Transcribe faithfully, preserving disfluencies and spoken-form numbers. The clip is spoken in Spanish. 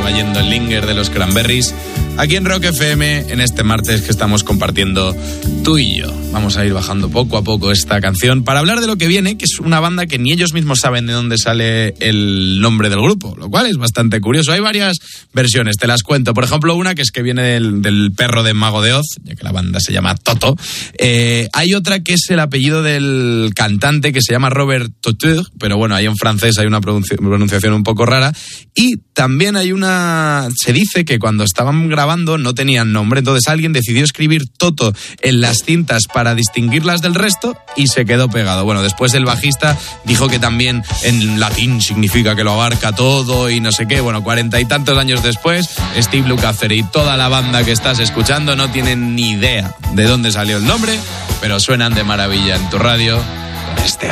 va yendo el Linger de los Cranberries, aquí en Rock F M, en este martes que estamos compartiendo tú y yo. Vamos a ir bajando poco a poco esta canción para hablar de lo que viene, que es una banda que ni ellos mismos saben de dónde sale el nombre del grupo, lo cual es bastante curioso. Hay varias versiones, te las cuento. Por ejemplo, una que es que viene del, del perro de Mago de Oz, ya que la banda se llama Toto. Eh, hay otra que es el apellido del cantante, que se llama Robert Totur, pero bueno, ahí en francés hay una pronunciación un poco rara. Y también hay una... Se dice que cuando estaban grabando no tenían nombre, entonces alguien decidió escribir Toto en las cintas para distinguirlas del resto y se quedó pegado. Bueno, después el bajista dijo que también en latín significa que lo abarca todo y no sé qué. Bueno, cuarenta y tantos años después, Steve Lukather y toda la banda que estás escuchando no tienen ni idea de dónde salió el nombre, pero suenan de maravilla en tu radio con este